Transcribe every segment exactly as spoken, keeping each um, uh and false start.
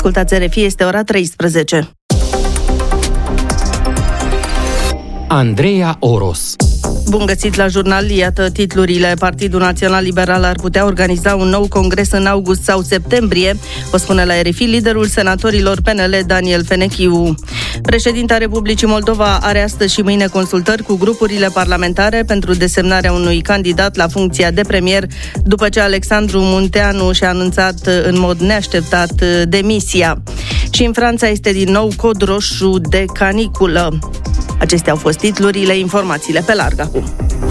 Ascultați R F I, este ora treisprezece. Andreea Oros. Bun găsit la jurnal, iată titlurile. Partidul Național Liberal ar putea organiza un nou congres în august sau septembrie, o spune la R F I liderul senatorilor P N L, Daniel Fenechiu. Președinta Republicii Moldova are astăzi și mâine consultări cu grupurile parlamentare pentru desemnarea unui candidat la funcția de premier, după ce Alexandru Munteanu și-a anunțat în mod neașteptat demisia. Și în Franța este din nou cod roșu de caniculă. Acestea au fost titlurile, informațiile pe larg acum.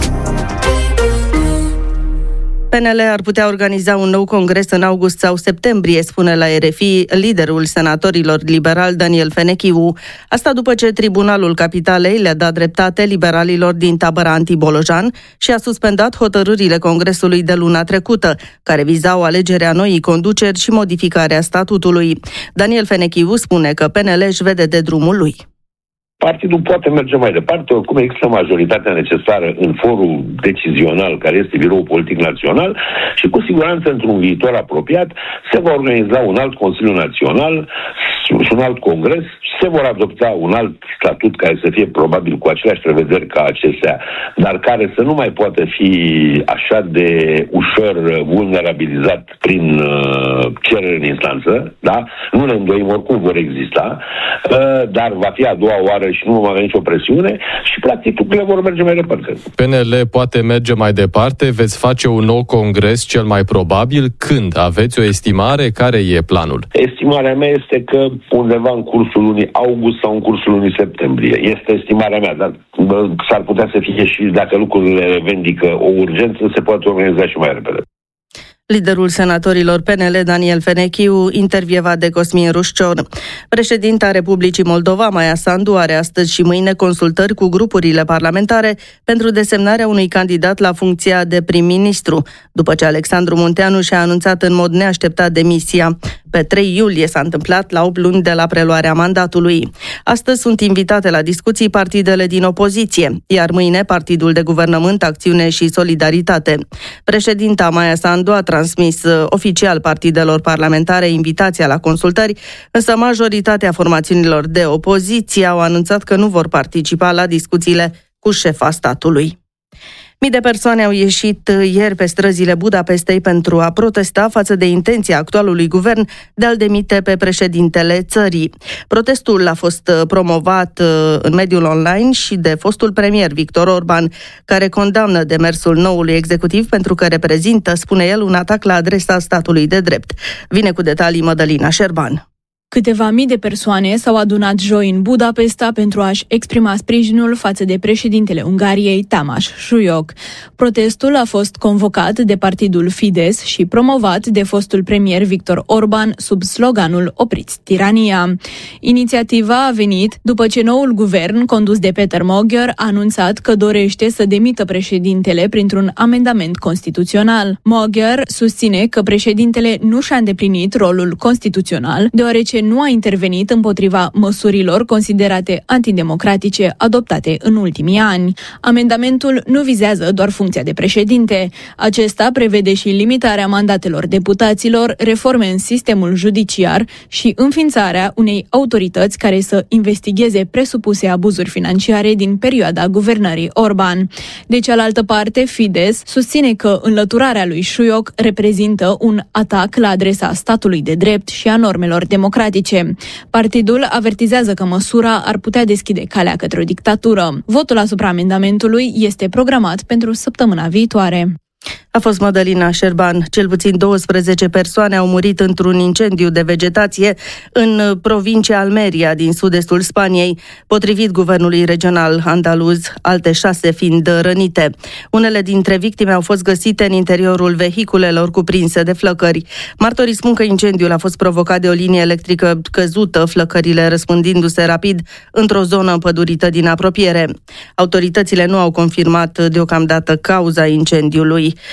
P N L ar putea organiza un nou congres în august sau septembrie, spune la R F I liderul senatorilor liberali Daniel Fenechiu. Asta după ce Tribunalul Capitalei le-a dat dreptate liberalilor din tabăra anti-Bolojan și a suspendat hotărârile Congresului de luna trecută, care vizau alegerea noii conduceri și modificarea statutului. Daniel Fenechiu spune că P N L își vede de drumul lui. Partidul poate merge mai departe, oricum există majoritatea necesară în forul decizional, care este Biroul Politic Național, și cu siguranță într-un viitor apropiat se va organiza un alt Consiliu Național și un alt congres, se vor adopta un alt statut care să fie probabil cu aceleași prevederi ca acestea, dar care să nu mai poată fi așa de ușor vulnerabilizat prin uh, cerere în instanță, da? Nu ne îndoim, oricum vor exista, uh, dar va fi a doua oară și nu va avea nicio presiune și practic lucrurile vor merge mai departe. P N L poate merge mai departe, veți face un nou congres cel mai probabil. Când? Aveți o estimare? Care e planul? Estimarea mea este că undeva în cursul lunii august sau în cursul lunii septembrie. Este estimarea mea, dar bă, s-ar putea să fie și, dacă lucrurile revendică o urgență, se poate organiza și mai repede. Liderul senatorilor P N L, Daniel Fenechiu, intervievat de Cosmin Rușcior. Președinta Republicii Moldova, Maia Sandu, are astăzi și mâine consultări cu grupurile parlamentare pentru desemnarea unui candidat la funcția de prim-ministru, după ce Alexandru Munteanu și-a anunțat în mod neașteptat demisia. Pe trei iulie s-a întâmplat, la opt luni de la preluarea mandatului. Astăzi sunt invitate la discuții partidele din opoziție, iar mâine Partidul de Guvernământ, Acțiune și Solidaritate. Președinta Maia Sandu a transmis oficial partidelor parlamentare invitația la consultări, însă majoritatea formațiunilor de opoziție au anunțat că nu vor participa la discuțiile cu șefa statului. Mii de persoane au ieșit ieri pe străzile Budapestei pentru a protesta față de intenția actualului guvern de a-l demite pe președintele țării. Protestul a fost promovat în mediul online și de fostul premier Viktor Orban, care condamnă demersul noului executiv pentru că reprezintă, spune el, un atac la adresa statului de drept. Vine cu detalii Mădălina Șerban. Câteva mii de persoane s-au adunat joi în Budapesta pentru a-și exprima sprijinul față de președintele Ungariei, Tamás Súlyog. Protestul a fost convocat de partidul Fidesz și promovat de fostul premier Viktor Orban sub sloganul Opriți tirania. Inițiativa a venit după ce noul guvern, condus de Peter Magyar, a anunțat că dorește să demită președintele printr-un amendament constituțional. Magyar susține că președintele nu și-a îndeplinit rolul constituțional, deoarece nu a intervenit împotriva măsurilor considerate antidemocratice adoptate în ultimii ani. Amendamentul nu vizează doar funcția de președinte. Acesta prevede și limitarea mandatelor deputaților, reforme în sistemul judiciar și înființarea unei autorități care să investigheze presupuse abuzuri financiare din perioada guvernării Orban. De cealaltă parte, Fidesz susține că înlăturarea lui Súlyog reprezintă un atac la adresa statului de drept și a normelor democratice. Partidul avertizează că măsura ar putea deschide calea către o dictatură. Votul asupra amendamentului este programat pentru săptămâna viitoare. A fost Mădălina Șerban. Cel puțin douăsprezece persoane au murit într-un incendiu de vegetație în provincia Almeria, din sud-estul Spaniei, potrivit guvernului regional andaluz, alte șase fiind rănite. Unele dintre victime au fost găsite în interiorul vehiculelor cuprinse de flăcări. Martorii spun că incendiul a fost provocat de o linie electrică căzută, flăcările răspândindu-se rapid într-o zonă împădurită din apropiere. Autoritățile nu au confirmat deocamdată cauza incendiului.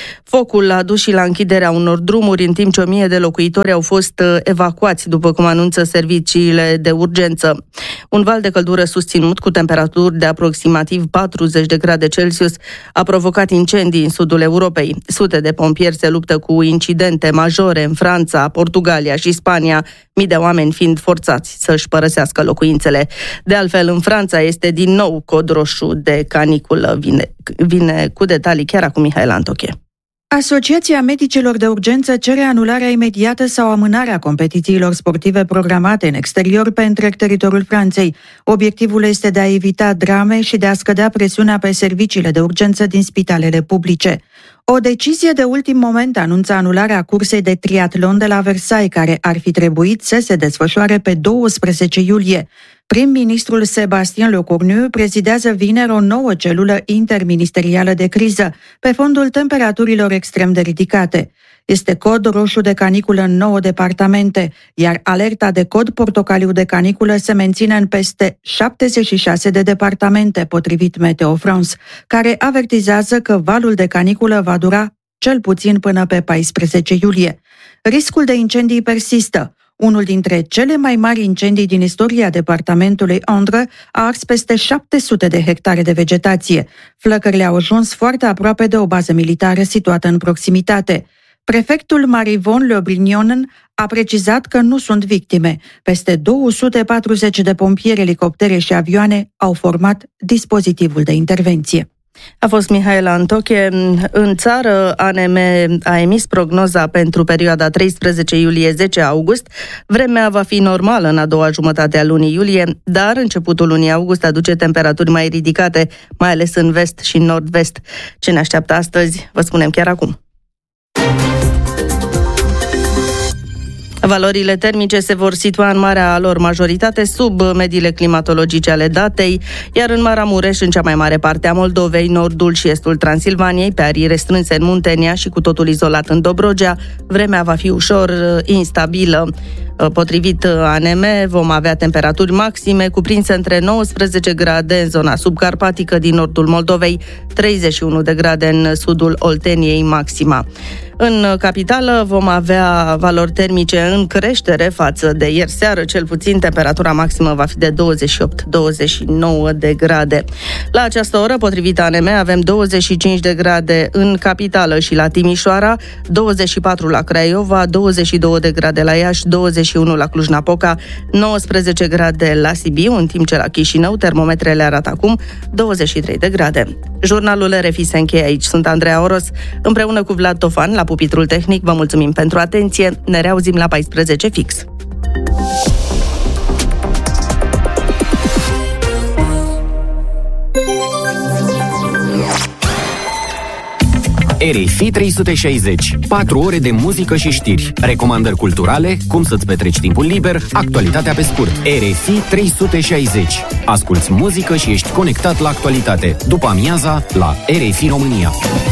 Focul a dus și la închiderea unor drumuri, în timp ce o mie de locuitori au fost evacuați, după cum anunță serviciile de urgență. Un val de căldură susținut, cu temperaturi de aproximativ patruzeci de grade Celsius, a provocat incendii în sudul Europei. Sute de pompieri se luptă cu incidente majore în Franța, Portugalia și Spania, mii de oameni fiind forțați să-și părăsească locuințele. De altfel, în Franța este din nou cod roșu de caniculă. Vine, vine cu detalii chiar acum Mihaela Antoche. Asociația Medicilor de Urgență cere anularea imediată sau amânarea competițiilor sportive programate în exterior pe întreg teritoriul Franței. Obiectivul este de a evita drame și de a scădea presiunea pe serviciile de urgență din spitalele publice. O decizie de ultim moment anunță anularea cursei de triatlon de la Versailles, care ar fi trebuit să se desfășoare pe douăsprezece iulie. Prim-ministrul Sébastien Lecornu prezidează vineri o nouă celulă interministerială de criză, pe fondul temperaturilor extrem de ridicate. Este cod roșu de caniculă în nouă departamente, iar alerta de cod portocaliu de caniculă se menține în peste șaptezeci și șase de departamente, potrivit Meteo France, care avertizează că valul de caniculă va dura cel puțin până pe paisprezece iulie. Riscul de incendii persistă. Unul dintre cele mai mari incendii din istoria departamentului Indre a ars peste șapte sute de hectare de vegetație. Flăcările au ajuns foarte aproape de o bază militară situată în proximitate. Prefectul Marivon Le Brignonen a precizat că nu sunt victime. Peste două sute patruzeci de pompieri, elicoptere și avioane au format dispozitivul de intervenție. A fost Mihaela Antoche. În țară, A N M a emis prognoza pentru perioada treisprezece iulie - zece august. Vremea va fi normală în a doua jumătate a lunii iulie, dar începutul lunii august aduce temperaturi mai ridicate, mai ales în vest și în nord-vest. Ce ne așteaptă astăzi, vă spunem chiar acum. Valorile termice se vor situa în marea lor majoritate sub mediile climatologice ale datei, iar în Maramureș, în cea mai mare parte a Moldovei, nordul și estul Transilvaniei, pe arii restrânse în Muntenia și cu totul izolat în Dobrogea, vremea va fi ușor instabilă. Potrivit A N M, vom avea temperaturi maxime cuprinse între nouăsprezece grade în zona subcarpatică din nordul Moldovei, treizeci și unu de grade în sudul Olteniei maxima. În capitală vom avea valori termice în creștere față de ieri seară, cel puțin temperatura maximă va fi de douăzeci și opt - douăzeci și nouă de grade. La această oră, potrivit A N M, avem douăzeci și cinci de grade în capitală și la Timișoara, douăzeci și patru la Craiova, douăzeci și două de grade la Iași, douăzeci și unu la Cluj-Napoca, nouăsprezece grade la Sibiu, în timp ce la Chișinău termometrele arată acum douăzeci și trei de grade. Jurnalul R F I se încheie aici. Sunt Andreea Oros, împreună cu Vlad Tofan la pupitrul tehnic. Vă mulțumim pentru atenție. Ne reauzim la paisprezece fix. R F I trei sute șaizeci. patru ore de muzică și știri, recomandări culturale, cum să-ți petreci timpul liber, actualitatea pe scurt. R F I trei sute șaizeci. Asculți muzică și ești conectat la actualitate. După amiaza, la R F I România.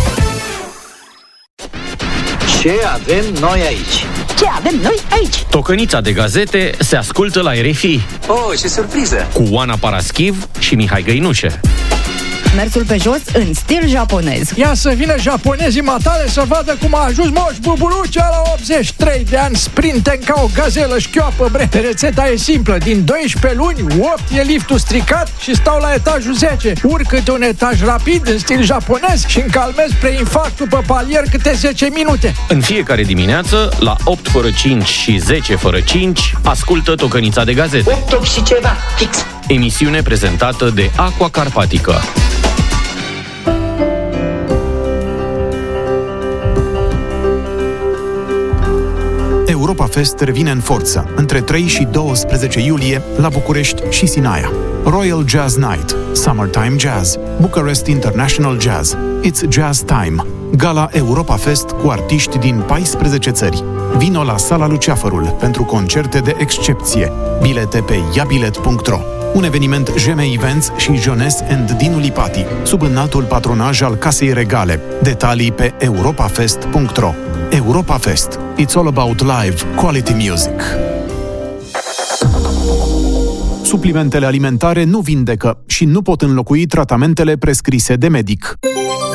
Ce avem noi aici? Ce avem noi aici? Tocănița de gazete se ascultă la R F I. Oh, ce surpriză! Cu Oana Paraschiv și Mihai Găinușe. Mersul pe jos în stil japonez. Ia să vină japonezii matale să vadă cum a ajuns Moș Bubulucea la optzeci și trei de ani, sprinten ca o gazelă șchioapă, bre. Rețeta e simplă, din doisprezece luni, opt e liftul stricat și stau la etajul zece. Urc câte un etaj rapid în stil japonez și încalmez preinfarctul pe palier câte zece minute. În fiecare dimineață, la opt fără cinci și zece fără cinci, ascultă Tocănița de gazete. opt, opt și ceva, fix. Emisiune prezentată de Aqua Carpatică. Europa Fest revine în forță între trei și doisprezece iulie la București și Sinaia. Royal Jazz Night, Summertime Jazz, Bucharest International Jazz, It's Jazz Time, Gala Europa Fest cu artiști din paisprezece țări. Vino la Sala Luceafărul pentru concerte de excepție. Bilete pe iabilet punct ro. Un eveniment J M Events și Jones and Dinu Lipati, sub înaltul patronaj al Casei Regale. Detalii pe europafest punct ro. Europa Fest. It's all about live quality music. Suplimentele alimentare nu vindecă și nu pot înlocui tratamentele prescrise de medic.